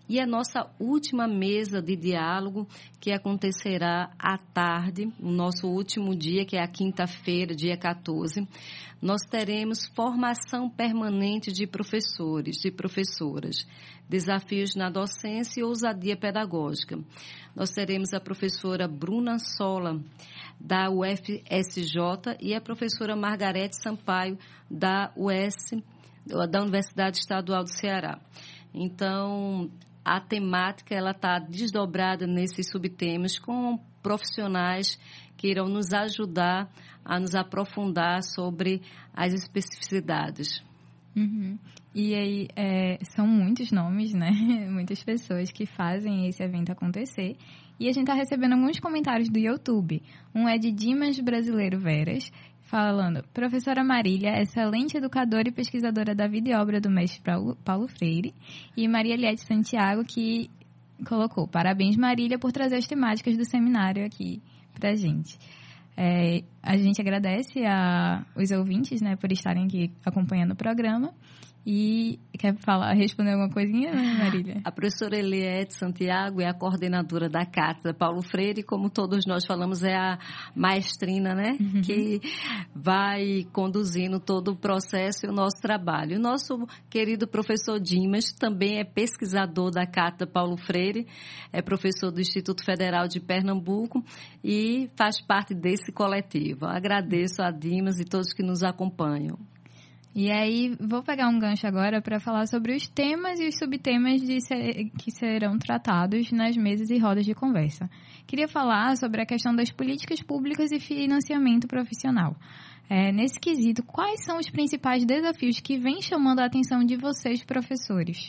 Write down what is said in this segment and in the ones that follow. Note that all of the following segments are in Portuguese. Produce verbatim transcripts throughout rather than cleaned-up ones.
e a nossa última mesa de diálogo, que acontecerá à tarde, no nosso último dia, que é a quinta-feira, dia quatorze, nós teremos formação permanente de professores, de professoras, desafios na docência e ousadia pedagógica. Nós teremos a professora Bruna Sola, da U F S J, e a professora Margarete Sampaio, da U S, da Universidade Estadual do Ceará. Então, a temática ela está desdobrada nesses subtemas com profissionais que irão nos ajudar a nos aprofundar sobre as especificidades. Uhum. E aí, é, são muitos nomes, né? Muitas pessoas que fazem esse evento acontecer. E a gente está recebendo alguns comentários do YouTube. Um é de Dimas Brasileiro Veras, falando: professora Marília, excelente educadora e pesquisadora da vida e obra do mestre Paulo Freire. E Maria Eliette Santiago, que colocou: parabéns, Marília, por trazer as temáticas do seminário aqui pra gente. É, a gente agradece a, os ouvintes, né, por estarem aqui acompanhando o programa. E quer falar, responder alguma coisinha, Marília? A professora Eliette Santiago é a coordenadora da Cátedra Paulo Freire, e como todos nós falamos, é a maestrina, né? Uhum. Que vai conduzindo todo o processo e o nosso trabalho. O nosso querido professor Dimas também é pesquisador da Cátedra Paulo Freire, é professor do Instituto Federal de Pernambuco e faz parte desse coletivo. Agradeço a Dimas e todos que nos acompanham. E aí, vou pegar um gancho agora para falar sobre os temas e os subtemas de ser, que serão tratados nas mesas e rodas de conversa. Queria falar sobre a questão das políticas públicas e financiamento profissional. É, nesse quesito, quais são os principais desafios que vêm chamando a atenção de vocês, professores?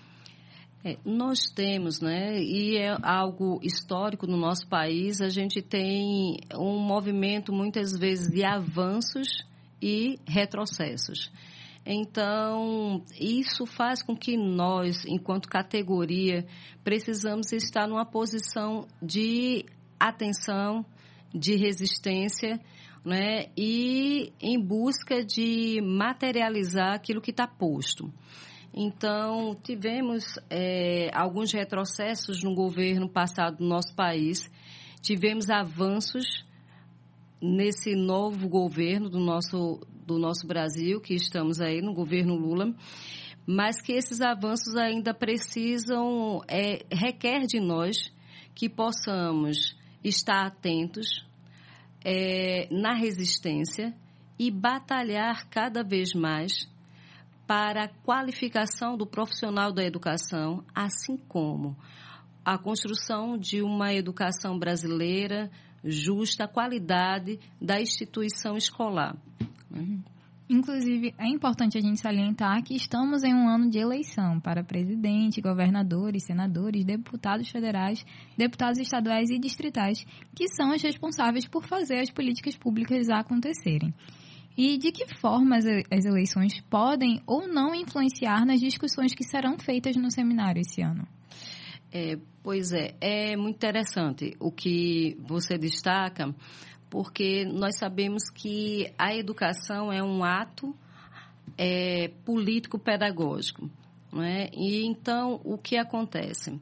É, nós temos, né, e é algo histórico no nosso país, a gente tem um movimento, muitas vezes, de avanços e retrocessos. Então, isso faz com que nós, enquanto categoria, precisamos estar numa posição de atenção, de resistência, né, e em busca de materializar aquilo que está posto. Então, tivemos é, alguns retrocessos no governo passado do nosso país, tivemos avanços nesse novo governo do nosso, do nosso Brasil, que estamos aí no governo Lula, mas que esses avanços ainda precisam, é, requer de nós que possamos estar atentos é, na resistência e batalhar cada vez mais para a qualificação do profissional da educação, assim como a construção de uma educação brasileira justa, a qualidade da instituição escolar. Uhum. Inclusive, é importante a gente salientar que estamos em um ano de eleição para presidente, governadores, senadores, deputados federais, deputados estaduais e distritais, que são os responsáveis por fazer as políticas públicas acontecerem. E de que forma as eleições podem ou não influenciar nas discussões que serão feitas no seminário esse ano? É, pois é, é muito interessante o que você destaca, porque nós sabemos que a educação é um ato é, político-pedagógico, não é? E então, o que acontece?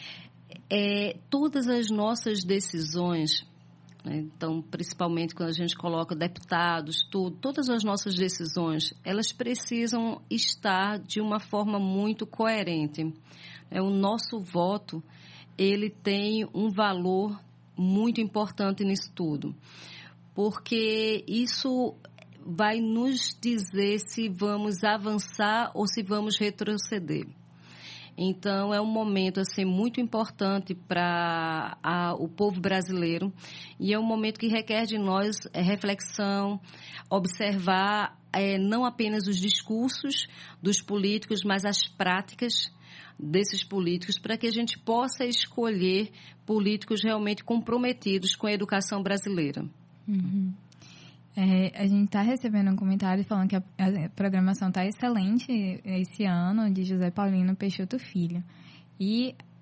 É, todas as nossas decisões, né, então, principalmente quando a gente coloca deputados, tudo, todas as nossas decisões, elas precisam estar de uma forma muito coerente. É, o nosso voto, ele tem um valor muito importante nisso tudo, porque isso vai nos dizer se vamos avançar ou se vamos retroceder. Então, é um momento assim, muito importante para o povo brasileiro e é um momento que requer de nós é, reflexão, observar é, não apenas os discursos dos políticos, mas as práticas desses políticos, para que a gente possa escolher políticos realmente comprometidos com a educação brasileira. Uhum. É, a gente está recebendo um comentário falando que a, a programação está excelente esse ano, de José Paulino Peixoto Filho. E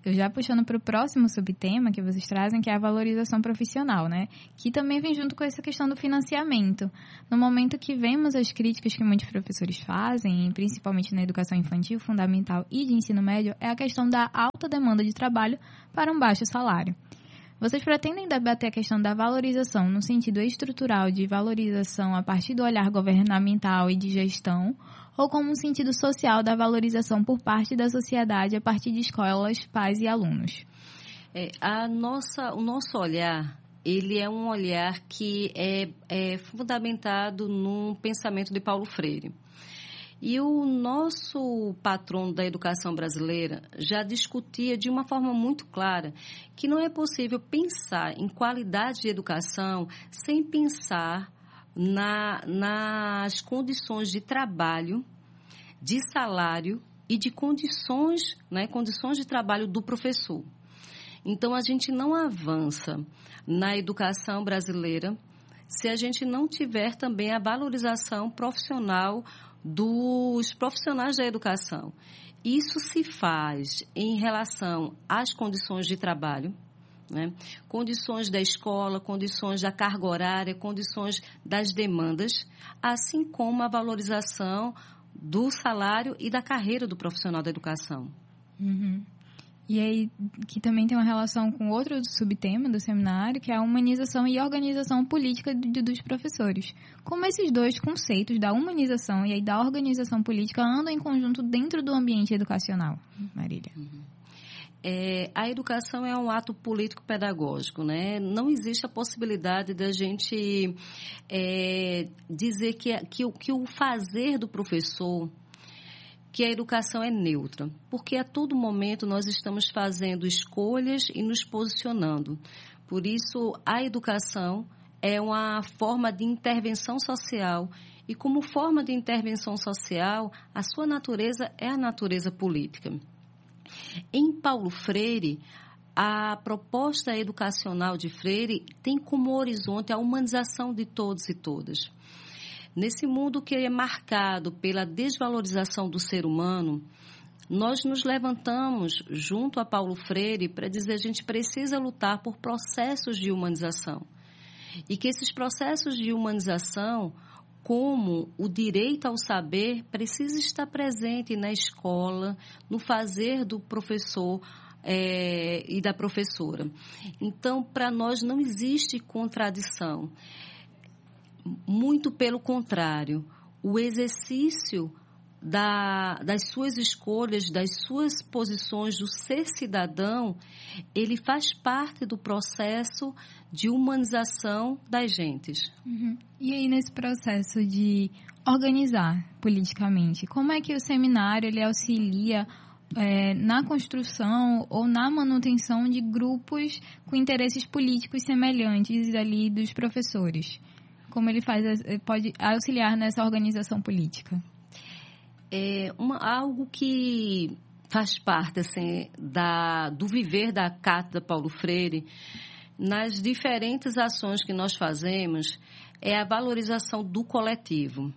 eu já puxando para o próximo subtema que vocês trazem, que é a valorização profissional, né? Que também vem junto com essa questão do financiamento. No momento que vemos as críticas que muitos professores fazem, principalmente na educação infantil, fundamental e de ensino médio, é a questão da alta demanda de trabalho para um baixo salário. Vocês pretendem debater a questão da valorização no sentido estrutural de valorização a partir do olhar governamental e de gestão, ou como um sentido social da valorização por parte da sociedade a partir de escolas, pais e alunos? É, a nossa, o nosso olhar, ele é um olhar que é, é fundamentado num pensamento de Paulo Freire. E o nosso patrono da educação brasileira já discutia de uma forma muito clara que não é possível pensar em qualidade de educação sem pensar na, nas condições de trabalho, de salário e de condições, né, condições de trabalho do professor. Então, a gente não avança na educação brasileira se a gente não tiver também a valorização profissional dos profissionais da educação. Isso se faz em relação às condições de trabalho, né? Condições da escola, condições da carga horária, condições das demandas, assim como a valorização do salário e da carreira do profissional da educação. Uhum. E aí, que também tem uma relação com outro subtema do seminário, que é a humanização e organização política de, dos professores. Como esses dois conceitos da humanização e aí da organização política andam em conjunto dentro do ambiente educacional, Marília? Uhum. É, a educação é um ato político-pedagógico, né? Não existe a possibilidade da gente é, dizer que, que, que o fazer do professor, que a educação é neutra, porque a todo momento nós estamos fazendo escolhas e nos posicionando. Por isso, a educação é uma forma de intervenção social e, como forma de intervenção social, a sua natureza é a natureza política. Em Paulo Freire, a proposta educacional de Freire tem como horizonte a humanização de todos e todas. Nesse mundo que é marcado pela desvalorização do ser humano, nós nos levantamos junto a Paulo Freire para dizer que a gente precisa lutar por processos de humanização. E que esses processos de humanização, como o direito ao saber, precisa estar presente na escola, no fazer do professor é, e da professora. Então, para nós não existe contradição. Muito pelo contrário, o exercício da, das suas escolhas, das suas posições do ser cidadão, ele faz parte do processo de humanização das gentes. Uhum. E aí, nesse processo de organizar politicamente, como é que o seminário ele auxilia é, na construção ou na manutenção de grupos com interesses políticos semelhantes ali dos professores? Como ele faz, pode auxiliar nessa organização política? É uma, algo que faz parte assim, da, do viver da Cátedra Paulo Freire, nas diferentes ações que nós fazemos, é a valorização do coletivo.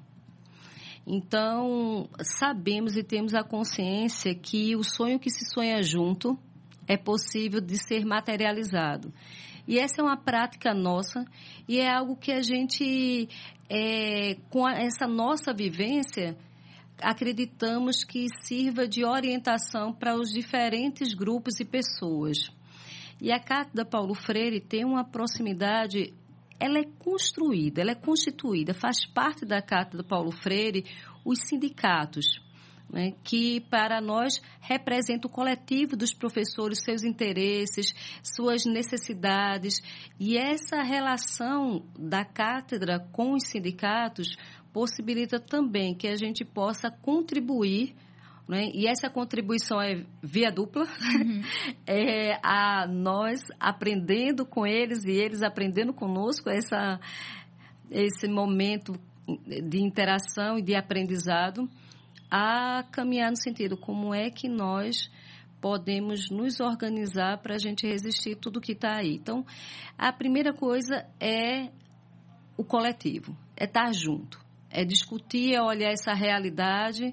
Então, sabemos e temos a consciência que o sonho que se sonha junto é possível de ser materializado. E essa é uma prática nossa e é algo que a gente, é, com a, essa nossa vivência, acreditamos que sirva de orientação para os diferentes grupos e pessoas. E a Cátedra Paulo Freire tem uma proximidade, ela é construída, ela é constituída, faz parte da Cátedra Paulo Freire os sindicatos, né, que para nós representa o coletivo dos professores, seus interesses, suas necessidades. E essa relação da cátedra com os sindicatos possibilita também que a gente possa contribuir, né, e essa contribuição é via dupla, uhum. é a nós aprendendo com eles e eles aprendendo conosco, essa, esse momento de interação e de aprendizado, a caminhar no sentido como é que nós podemos nos organizar para a gente resistir tudo que está aí. Então, a primeira coisa é o coletivo, é estar junto, é discutir, é olhar essa realidade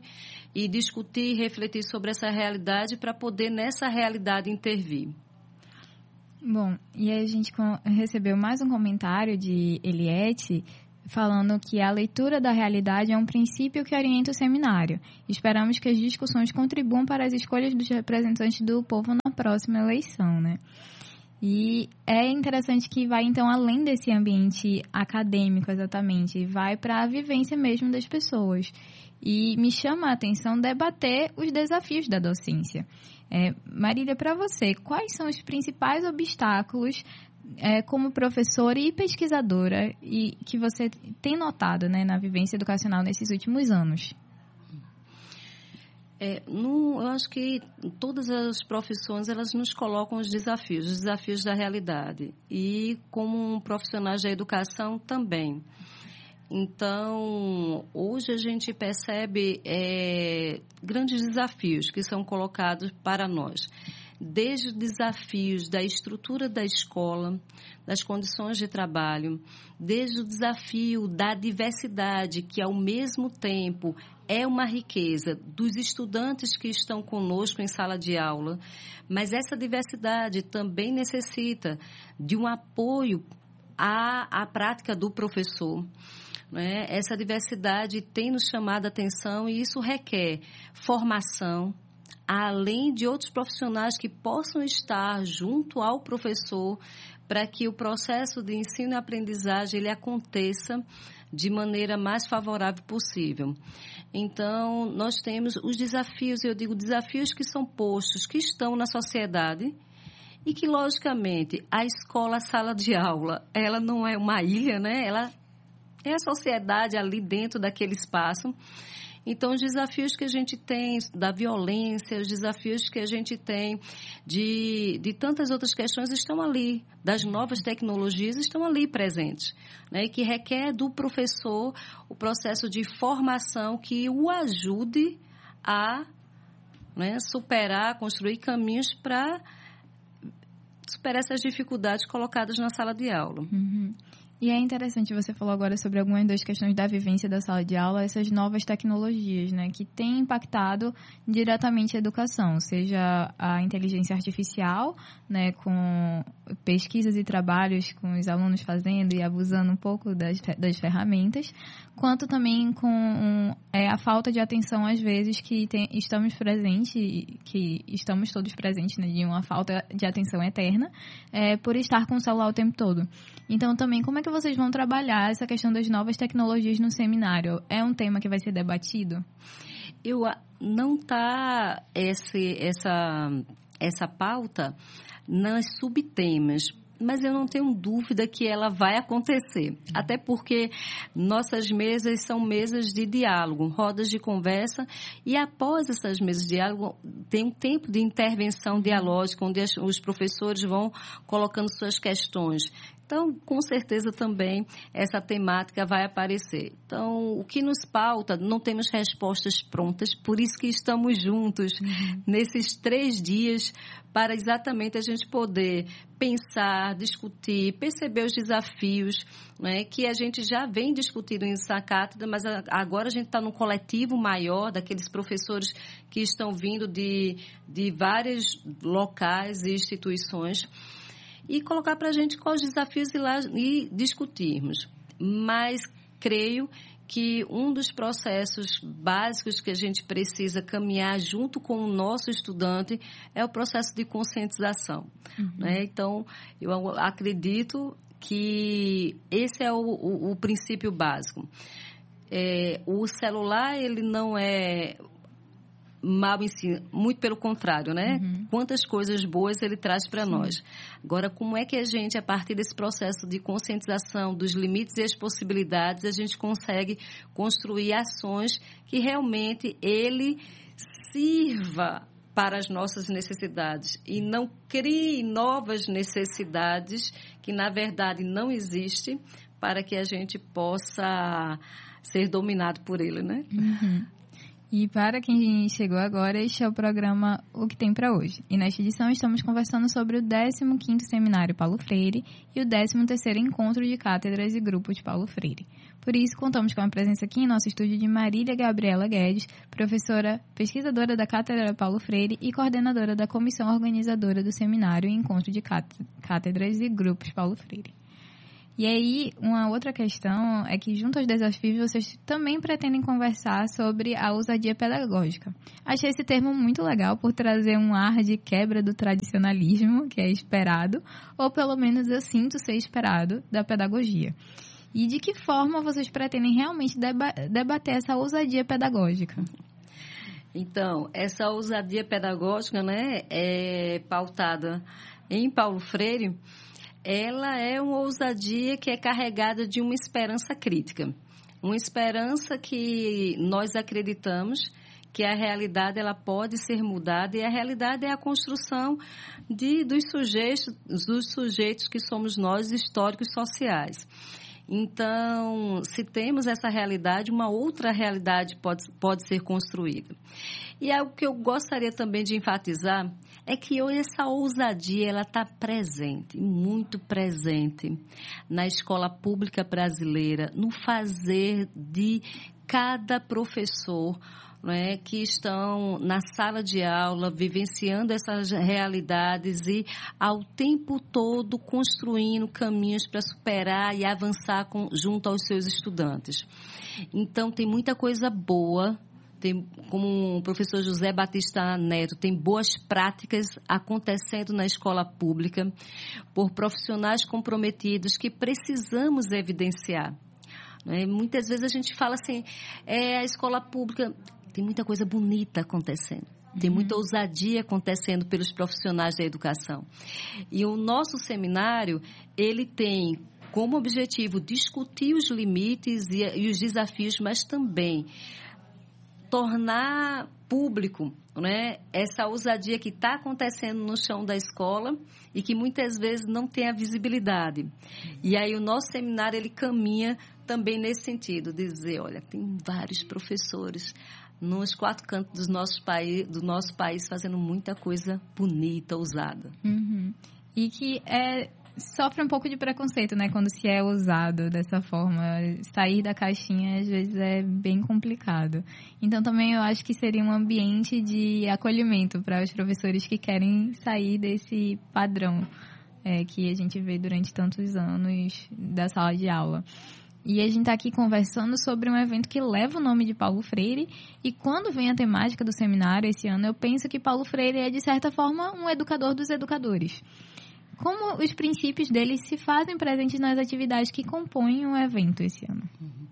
e discutir, refletir sobre essa realidade para poder, nessa realidade, intervir. Bom, e aí a gente recebeu mais um comentário de Eliette, falando que a leitura da realidade é um princípio que orienta o seminário. Esperamos que as discussões contribuam para as escolhas dos representantes do povo na próxima eleição, né? E é interessante que vai, então, além desse ambiente acadêmico, exatamente, vai para a vivência mesmo das pessoas. E me chama a atenção debater os desafios da docência. É, Marília, para você, quais são os principais obstáculos é, como professora e pesquisadora e que você tem notado, né, na vivência educacional nesses últimos anos? É, no, eu acho que todas as profissões, elas nos colocam os desafios, os desafios da realidade. E como profissionais da educação também. Então, hoje a gente percebe é, grandes desafios que são colocados para nós. Desde os desafios da estrutura da escola, das condições de trabalho, desde o desafio da diversidade, que ao mesmo tempo é uma riqueza dos estudantes que estão conosco em sala de aula, mas essa diversidade também necessita de um apoio à, à prática do professor. Né? Essa diversidade tem nos chamado a atenção e isso requer formação, além de outros profissionais que possam estar junto ao professor para que o processo de ensino e aprendizagem ele aconteça de maneira mais favorável possível. Então, nós temos os desafios, eu digo desafios que são postos, que estão na sociedade e que, logicamente, a escola, a sala de aula, ela não é uma ilha, né? Ela é a sociedade ali dentro daquele espaço. Então, os desafios que a gente tem da violência, os desafios que a gente tem de, de tantas outras questões estão ali, das novas tecnologias estão ali presentes, né? E que requer do professor o processo de formação que o ajude a, né, superar, construir caminhos para superar essas dificuldades colocadas na sala de aula. Uhum. E é interessante, você falou agora sobre algumas das questões da vivência da sala de aula, essas novas tecnologias, né, que têm impactado diretamente a educação, seja a inteligência artificial, né, com pesquisas e trabalhos com os alunos fazendo e abusando um pouco das, das ferramentas, quanto também com um, é, a falta de atenção, às vezes, que tem, estamos presentes, que estamos todos presentes, né, de uma falta de atenção eterna, é, por estar com o celular o tempo todo. Então, também, como é que vocês vão trabalhar essa questão das novas tecnologias no seminário? É um tema que vai ser debatido? Eu, não está essa, essa pauta nas subtemas, mas eu não tenho dúvida que ela vai acontecer. Até porque nossas mesas são mesas de diálogo, rodas de conversa, e após essas mesas de diálogo tem um tempo de intervenção dialógica, onde os professores vão colocando suas questões. Então, com certeza também essa temática vai aparecer. Então, o que nos pauta, não temos respostas prontas, por isso que estamos juntos uhum. nesses três dias para exatamente a gente poder pensar, discutir, perceber os desafios, né, que a gente já vem discutindo em Sacátedra, mas agora a gente está num coletivo maior daqueles professores que estão vindo de, de vários locais e instituições, e colocar para a gente quais os desafios e, lá, e discutirmos. Mas creio que um dos processos básicos que a gente precisa caminhar junto com o nosso estudante é o processo de conscientização. Uhum. Né? Então, eu acredito que esse é o, o, o princípio básico. É, o celular, ele não é mal ensino, muito pelo contrário, né? Uhum. Quantas coisas boas ele traz para nós. Agora, como é que a gente, a partir desse processo de conscientização dos limites e as possibilidades, a gente consegue construir ações que realmente ele sirva para as nossas necessidades e não crie novas necessidades que, na verdade, não existem, para que a gente possa ser dominado por ele, né? Uhum. E para quem chegou agora, este é o programa O Que Tem Para Hoje. E nesta edição estamos conversando sobre o décimo quinto Seminário Paulo Freire e o décimo terceiro Encontro de Cátedras e Grupos Paulo Freire. Por isso, contamos com a presença aqui em nosso estúdio de Marília Gabriela Guedes, professora, pesquisadora da Cátedra Paulo Freire e coordenadora da comissão organizadora do Seminário e Encontro de Cátedras e Grupos Paulo Freire. E aí, uma outra questão é que, junto aos desafios, vocês também pretendem conversar sobre a ousadia pedagógica. Achei esse termo muito legal por trazer um ar de quebra do tradicionalismo, que é esperado, ou pelo menos eu sinto ser esperado, da pedagogia. E de que forma vocês pretendem realmente deba- debater essa ousadia pedagógica? Então, essa ousadia pedagógica, né, é pautada em Paulo Freire. Ela é uma ousadia que é carregada de uma esperança crítica. Uma esperança que nós acreditamos que a realidade ela pode ser mudada e a realidade é a construção de, dos, sujeitos, dos sujeitos que somos nós, históricos sociais. Então, se temos essa realidade, uma outra realidade pode, pode ser construída. E algo que eu gostaria também de enfatizar é que hoje essa ousadia ela está presente, muito presente na escola pública brasileira, no fazer de cada professor, não é, que estão na sala de aula, vivenciando essas realidades e ao tempo todo construindo caminhos para superar e avançar com, junto aos seus estudantes. Então, tem muita coisa boa. Tem, como o professor José Batista Neto, tem boas práticas acontecendo na escola pública por profissionais comprometidos que precisamos evidenciar. Né? Muitas vezes a gente fala assim, é, a escola pública tem muita coisa bonita acontecendo. Tem muita ousadia acontecendo pelos profissionais da educação. E o nosso seminário, ele tem como objetivo discutir os limites e, e os desafios, mas também tornar público, né, essa ousadia que está acontecendo no chão da escola e que muitas vezes não tem a visibilidade. E aí o nosso seminário ele caminha também nesse sentido, de dizer, olha, tem vários professores nos quatro cantos do nosso país, do nosso país fazendo muita coisa bonita, ousada. Uhum. E que é... sofre um pouco de preconceito, né? Quando se é usado dessa forma. Sair da caixinha, às vezes, é bem complicado. Então, também eu acho que seria um ambiente de acolhimento para os professores que querem sair desse padrão é, que a gente vê durante tantos anos da sala de aula. E a gente está aqui conversando sobre um evento que leva o nome de Paulo Freire. E quando vem a temática do seminário esse ano, eu penso que Paulo Freire é, de certa forma, um educador dos educadores. Como os princípios dele se fazem presentes nas atividades que compõem o evento esse ano?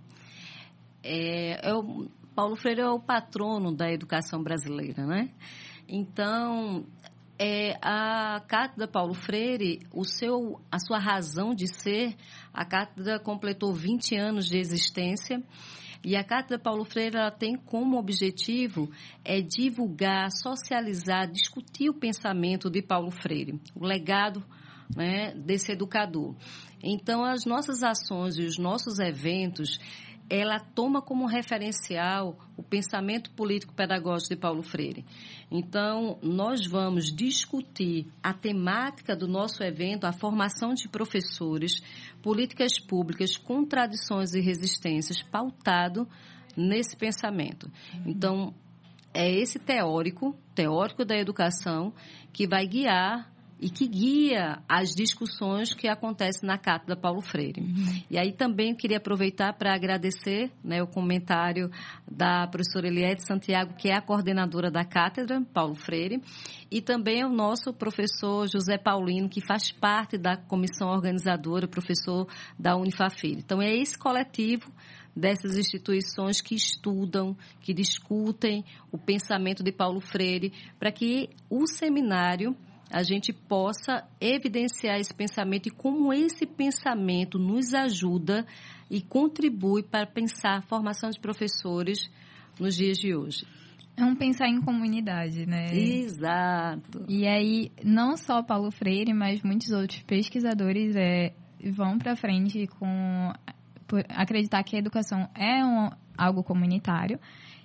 É, é o, Paulo Freire é o patrono da educação brasileira, né? Então, é, a Cátedra Paulo Freire, o seu, a sua razão de ser, a Cátedra completou vinte anos de existência. E a Cátedra Paulo Freire ela tem como objetivo é divulgar, socializar, discutir o pensamento de Paulo Freire, o legado, né, desse educador. Então, as nossas ações e os nossos eventos, ela toma como referencial o pensamento político-pedagógico de Paulo Freire. Então, nós vamos discutir a temática do nosso evento, a formação de professores, políticas públicas, contradições e resistências, pautado nesse pensamento. Então, é esse teórico, teórico da educação, que vai guiar e que guia as discussões que acontecem na Cátedra Paulo Freire. Uhum. E aí também queria aproveitar para agradecer, né, o comentário da professora Eliette Santiago, que é a coordenadora da Cátedra Paulo Freire, e também o nosso professor José Paulino, que faz parte da comissão organizadora, professor da Unifafilho. Então, é esse coletivo dessas instituições que estudam, que discutem o pensamento de Paulo Freire, para que o seminário a gente possa evidenciar esse pensamento e como esse pensamento nos ajuda e contribui para pensar a formação de professores nos dias de hoje. É um pensar em comunidade, né? Exato. E aí, não só Paulo Freire, mas muitos outros pesquisadores é, vão para frente com por acreditar que a educação é um, algo comunitário.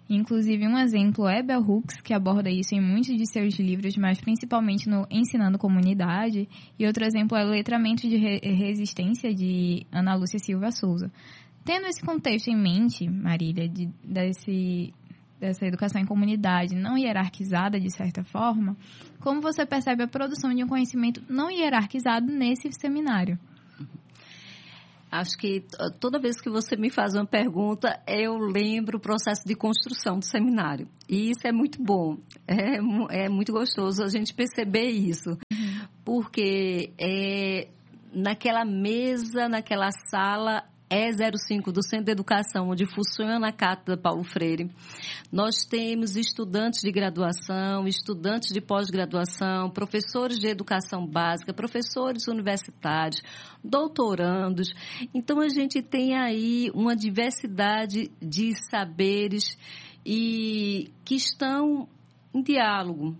Inclusive, um exemplo é Bell Hooks, que aborda isso em muitos de seus livros, mas principalmente no Ensinando Comunidade. E outro exemplo é o Letramento de Resistência, de Ana Lúcia Silva Souza. Tendo esse contexto em mente, Marília, de, desse, dessa educação em comunidade não hierarquizada, de certa forma, como você percebe a produção de um conhecimento não hierarquizado nesse seminário? Acho que toda vez que você me faz uma pergunta, eu lembro o processo de construção do seminário. E isso é muito bom, é, é muito gostoso a gente perceber isso. Uhum. Porque é, naquela mesa, naquela sala E zero cinco do Centro de Educação, onde funciona a Cátedra Paulo Freire, nós temos estudantes de graduação, estudantes de pós-graduação, professores de educação básica, professores universitários, doutorandos. Então, a gente tem aí uma diversidade de saberes e que estão em diálogo.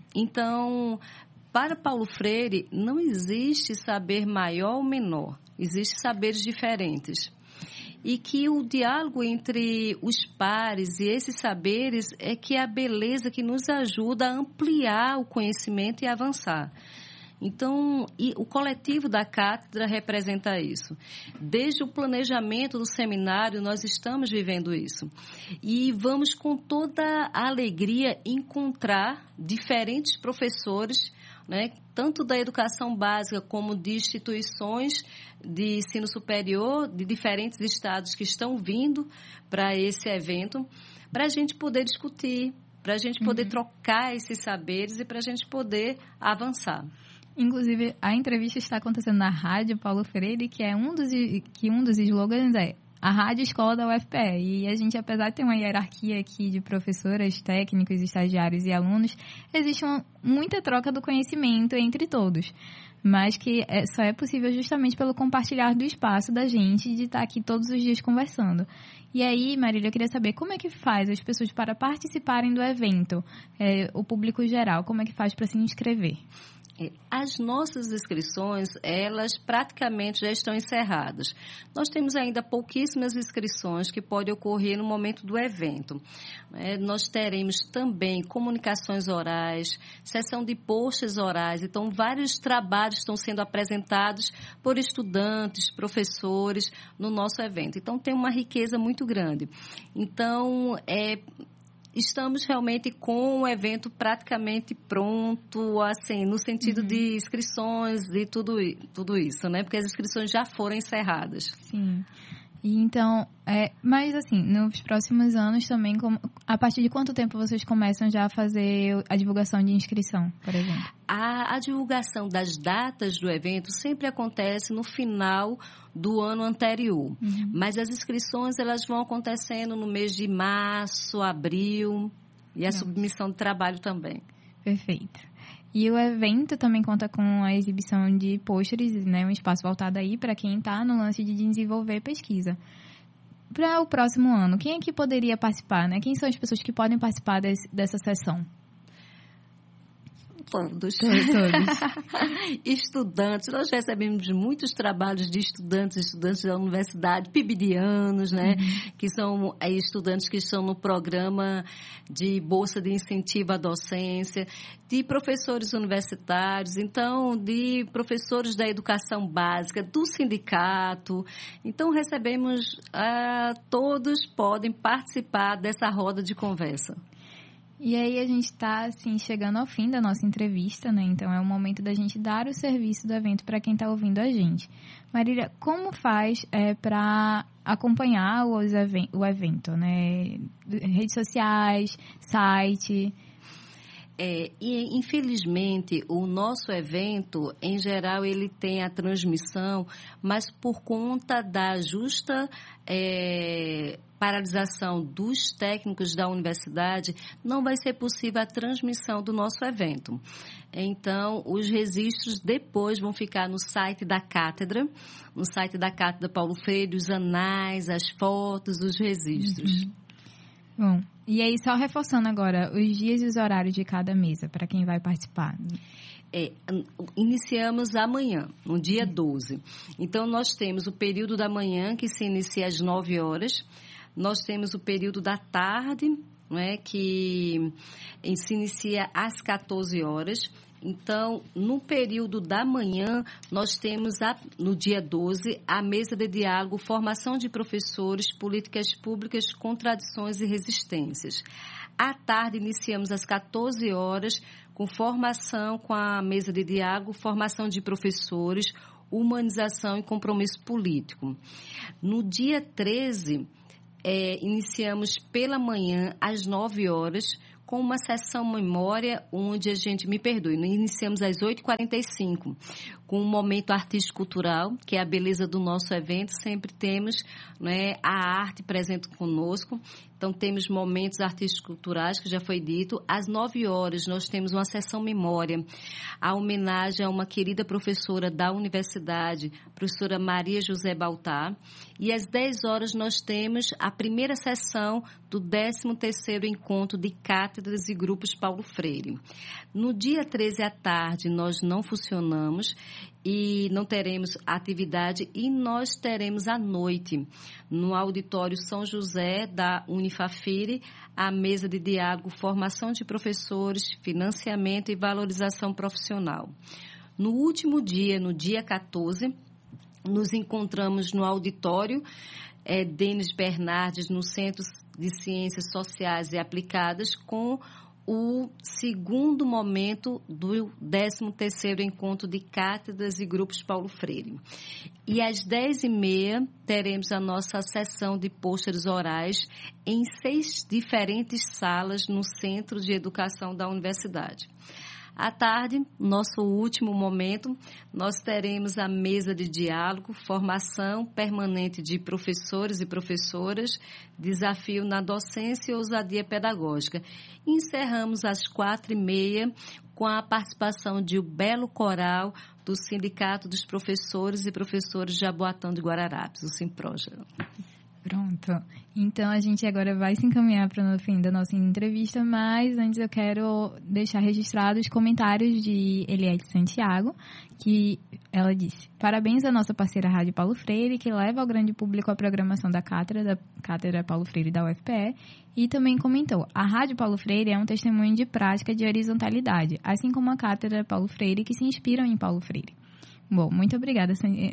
Então, para Paulo Freire, não existe saber maior ou menor. Existem saberes diferentes. E que o diálogo entre os pares e esses saberes é que é a beleza que nos ajuda a ampliar o conhecimento e avançar. Então, e o coletivo da cátedra representa isso. Desde o planejamento do seminário, nós estamos vivendo isso. E vamos, com toda a alegria, encontrar diferentes professores, né, tanto da educação básica como de instituições de ensino superior de diferentes estados que estão vindo para esse evento, para a gente poder discutir, para a gente poder uhum. trocar esses saberes e para a gente poder avançar. Inclusive, a entrevista está acontecendo na Rádio Paulo Freire, que é um dos, que um dos slogans é a Rádio Escola da U F P E. E a gente, apesar de ter uma hierarquia aqui de professoras, técnicos, estagiários e alunos, existe uma, muita troca do conhecimento entre todos. Mas que é, só é possível justamente pelo compartilhar do espaço da gente, de estar aqui todos os dias conversando. E aí, Marília, eu queria saber como é que faz as pessoas para participarem do evento, é, o público geral, como é que faz para se inscrever? As nossas inscrições, elas praticamente já estão encerradas. Nós temos ainda pouquíssimas inscrições que podem ocorrer no momento do evento. É, nós teremos também comunicações orais, sessão de posts orais. Então, vários trabalhos estão sendo apresentados por estudantes, professores no nosso evento. Então, tem uma riqueza muito grande. Então, é... estamos realmente com o evento praticamente pronto, assim, no sentido uhum. de inscrições e tudo, tudo isso, né? Porque as inscrições já foram encerradas. Sim. E então, é, mas assim, nos próximos anos também, como, a partir de quanto tempo vocês começam já a fazer a divulgação de inscrição, por exemplo? A, a divulgação das datas do evento sempre acontece no final do ano anterior. Uhum. Mas as inscrições, elas vão acontecendo no mês de março, abril, e a Não. submissão de trabalho também. Perfeito. E o evento também conta com a exibição de pôsteres, né, um espaço voltado aí para quem está no lance de desenvolver pesquisa. Para o próximo ano, quem é que poderia participar, né? Quem são as pessoas que podem participar desse, dessa sessão? Todos. Todos. Estudantes, nós recebemos muitos trabalhos de estudantes, estudantes da universidade, pibidianos, né? Uhum. Que são é, estudantes que estão no programa de Bolsa de Incentivo à Docência, de professores universitários, então, de professores da educação básica, do sindicato. Então, recebemos, ah, todos podem participar dessa roda de conversa. E aí a gente está, assim, chegando ao fim da nossa entrevista, né? Então, é o momento da gente dar o serviço do evento para quem está ouvindo a gente. Marília, como faz é, para acompanhar os even- o evento, né? Redes sociais, site... É, e, infelizmente, o nosso evento, em geral, ele tem a transmissão, mas por conta da justa é, paralisação dos técnicos da universidade, não vai ser possível a transmissão do nosso evento. Então, os registros depois vão ficar no site da cátedra, no site da Cátedra Paulo Freire, os anais, as fotos, os registros. Uhum. Bom, e aí só reforçando agora os dias e os horários de cada mesa, para quem vai participar. É, iniciamos amanhã, no dia doze. Então, nós temos o período da manhã, que se inicia às nove horas. Nós temos o período da tarde, não é, que se inicia às quatorze horas. Então, no período da manhã, nós temos, a, no dia doze, a mesa de diálogo, formação de professores, políticas públicas, contradições e resistências. À tarde, iniciamos às quatorze horas, com formação com a mesa de diálogo, formação de professores, humanização e compromisso político. No dia treze, é, iniciamos pela manhã, às nove horas, com uma sessão memória, onde a gente, me perdoe, iniciamos às oito e quarenta e cinco, com um momento artístico-cultural, que é a beleza do nosso evento. Sempre temos, né, a arte presente conosco. Então, temos momentos artístico-culturais, que já foi dito. Às nove horas, nós temos uma sessão memória, a homenagem a uma querida professora da universidade, professora Maria José Baltar. E às dez horas, nós temos a primeira sessão do décimo terceiro Encontro de Cátedras e Grupos Paulo Freire. No dia treze à tarde, nós não funcionamos e não teremos atividade, e nós teremos à noite, no auditório São José da Unifafire, a mesa de diálogo, formação de professores, financiamento e valorização profissional. No último dia, no dia quatorze, nos encontramos no auditório é, Denis Bernardes, no Centro de Ciências Sociais e Aplicadas, com o segundo momento do décimo terceiro Encontro de Cátedras e Grupos Paulo Freire. E às dez e meia teremos a nossa sessão de pôsteres orais em seis diferentes salas no Centro de Educação da Universidade. À tarde, nosso último momento, nós teremos a mesa de diálogo, formação permanente de professores e professoras, desafio na docência e ousadia pedagógica. Encerramos às quatro e meia com a participação de um belo coral do Sindicato dos Professores e Professoras de Jaboatão de Guararapes, o Simproja. Pronto. Então, a gente agora vai se encaminhar para o fim da nossa entrevista, mas antes eu quero deixar registrados os comentários de Eliette Santiago, que ela disse: parabéns à nossa parceira Rádio Paulo Freire, que leva ao grande público a programação da Cátedra, da Cátedra Paulo Freire da U F P E, e também comentou: a Rádio Paulo Freire é um testemunho de prática de horizontalidade, assim como a Cátedra Paulo Freire, que se inspiram em Paulo Freire. Bom, muito obrigada,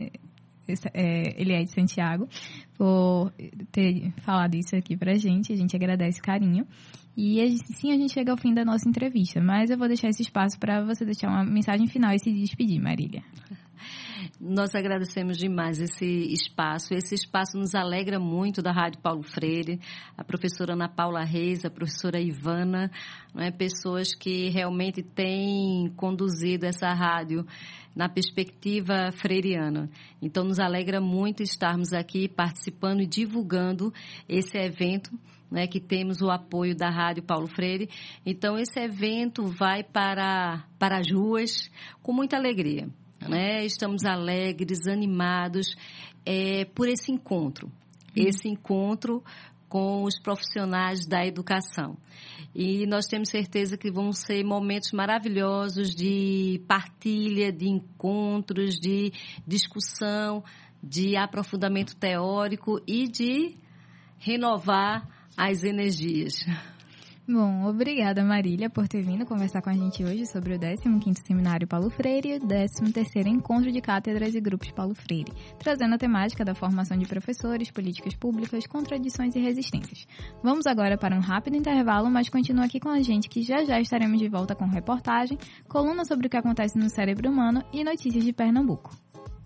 É, Eliette Santiago, por ter falado isso aqui pra gente. A gente agradece o carinho. E sim, a gente chega ao fim da nossa entrevista, mas eu vou deixar esse espaço para você deixar uma mensagem final e se despedir, Marília. Nós agradecemos demais esse espaço. Esse espaço nos alegra muito, da Rádio Paulo Freire, a professora Ana Paula Reis, a professora Ivana, não é? Pessoas que realmente têm conduzido essa rádio na perspectiva freiriana. Então, nos alegra muito estarmos aqui participando e divulgando esse evento, né, que temos o apoio da Rádio Paulo Freire. Então, esse evento vai para, para as ruas com muita alegria. Né? Estamos alegres, animados é, por esse encontro, esse encontro com os profissionais da educação. E nós temos certeza que vão ser momentos maravilhosos de partilha, de encontros, de discussão, de aprofundamento teórico e de renovar as energias. Bom, obrigada, Marília, por ter vindo conversar com a gente hoje sobre o décimo quinto Seminário Paulo Freire e o décimo terceiro Encontro de Cátedras e Grupos Paulo Freire, trazendo a temática da formação de professores, políticas públicas, contradições e resistências. Vamos agora para um rápido intervalo, mas continua aqui com a gente, que já já estaremos de volta com reportagem, coluna sobre o que acontece no cérebro humano e notícias de Pernambuco.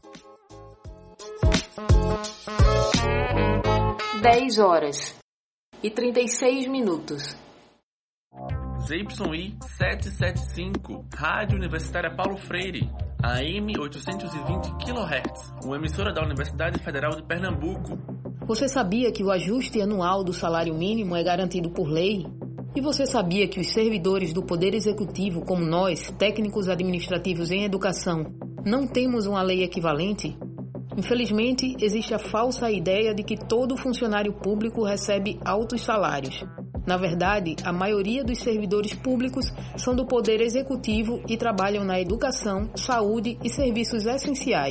dez horas e trinta e seis minutos. Z Y I setecentos e setenta e cinco, Rádio Universitária Paulo Freire, A M oitocentos e vinte quilohertz, uma emissora da Universidade Federal de Pernambuco. Você sabia que o ajuste anual do salário mínimo é garantido por lei? E você sabia que os servidores do Poder Executivo, como nós, técnicos administrativos em educação, não temos uma lei equivalente? Infelizmente, existe a falsa ideia de que todo funcionário público recebe altos salários. Na verdade, a maioria dos servidores públicos são do Poder Executivo e trabalham na educação, saúde e serviços essenciais.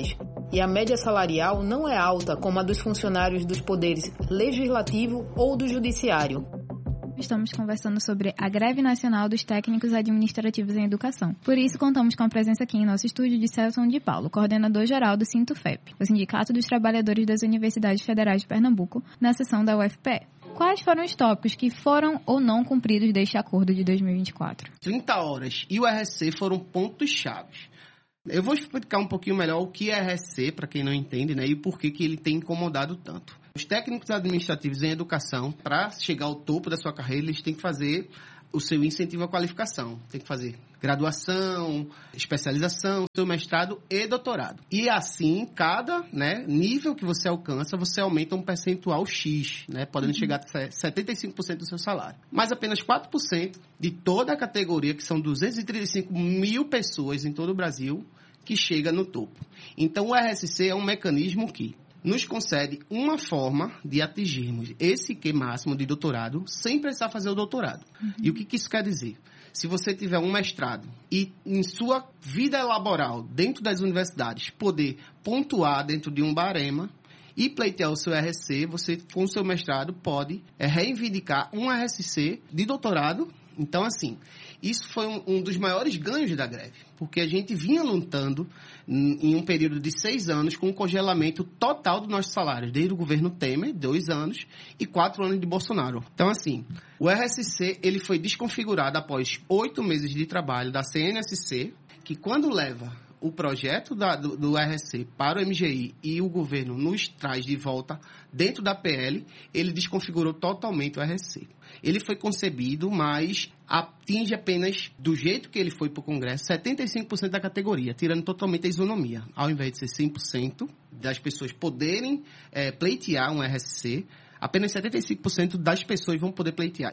E a média salarial não é alta como a dos funcionários dos poderes legislativo ou do judiciário. Estamos conversando sobre a greve nacional dos técnicos administrativos em educação. Por isso, contamos com a presença aqui em nosso estúdio de Celson de Paulo, coordenador-geral do Sintufep, o Sindicato dos Trabalhadores das Universidades Federais de Pernambuco, na seção da U F P E. Quais foram os tópicos que foram ou não cumpridos deste acordo de dois mil e vinte e quatro? trinta horas e o R S C foram pontos-chave. Eu vou explicar um pouquinho melhor o que é R S C, para quem não entende, né, e por que, que ele tem incomodado tanto. Os técnicos administrativos em educação, para chegar ao topo da sua carreira, eles têm que fazer o seu incentivo à qualificação. Tem que fazer graduação, especialização, seu mestrado e doutorado. E assim, cada né, nível que você alcança, você aumenta um percentual X, né, podendo uhum. chegar a setenta e cinco por cento do seu salário. Mas apenas quatro por cento de toda a categoria, que são duzentas e trinta e cinco mil pessoas em todo o Brasil, que chega no topo. Então, o R S C é um mecanismo que nos concede uma forma de atingirmos esse Q máximo de doutorado sem precisar fazer o doutorado. Uhum. E o que, que isso quer dizer? Se você tiver um mestrado e em sua vida laboral, dentro das universidades, poder pontuar dentro de um barema e pleitear o seu R S C, você, com o seu mestrado, pode é, reivindicar um R S C de doutorado. Então, assim, isso foi um, um dos maiores ganhos da greve, porque a gente vinha lutando em, em um período de seis anos com o congelamento total dos nossos salários, desde o governo Temer, dois anos, e quatro anos de Bolsonaro. Então, assim, o R S C ele foi desconfigurado após oito meses de trabalho da C N S C, que quando leva o projeto da, do, do R S C para o M G I e o governo nos traz de volta dentro da P L, ele desconfigurou totalmente o R S C. Ele foi concebido, mas atinge apenas, do jeito que ele foi para o Congresso, setenta e cinco por cento da categoria, tirando totalmente a isonomia. Ao invés de ser cem por cento das pessoas poderem é, pleitear um R S C, apenas setenta e cinco por cento das pessoas vão poder pleitear.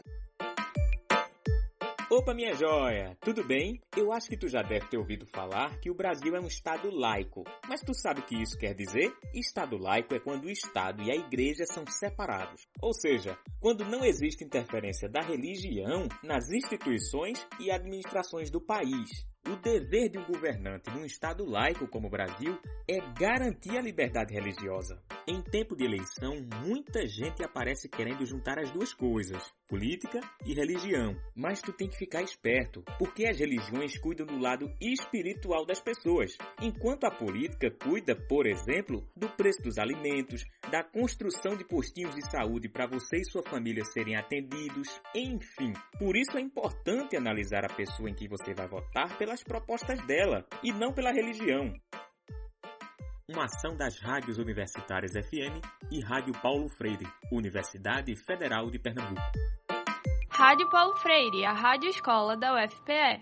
Opa, minha joia! Tudo bem? Eu acho que tu já deve ter ouvido falar que o Brasil é um Estado laico. Mas tu sabe o que isso quer dizer? Estado laico é quando o Estado e a Igreja são separados. Ou seja, quando não existe interferência da religião nas instituições e administrações do país. O dever de um governante num Estado laico como o Brasil é garantir a liberdade religiosa. Em tempo de eleição, muita gente aparece querendo juntar as duas coisas, política e religião. Mas tu tem que ficar esperto, porque as religiões cuidam do lado espiritual das pessoas, enquanto a política cuida, por exemplo, do preço dos alimentos, da construção de postinhos de saúde para você e sua família serem atendidos, enfim. Por isso é importante analisar a pessoa em que você vai votar pelas propostas dela, e não pela religião. Uma ação das rádios universitárias F M e Rádio Paulo Freire, Universidade Federal de Pernambuco. Rádio Paulo Freire, a rádio escola da U F P E.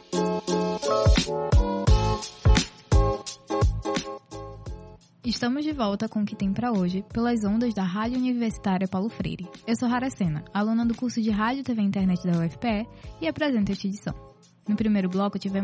Estamos de volta com o que tem para hoje, pelas ondas da Rádio Universitária Paulo Freire. Eu sou Haracena, aluna do curso de Rádio, T V e Internet da U F P E, e apresento esta edição. No primeiro bloco tivemos